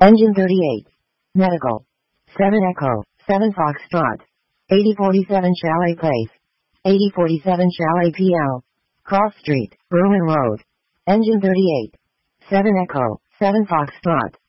Engine 38. Medical. 7 Echo, 7 Foxtrot. 8047 Chalet Place. 8047 Chalet PL. Cross Street, Berwyn Road. Engine 38. 7 Echo, 7 Foxtrot.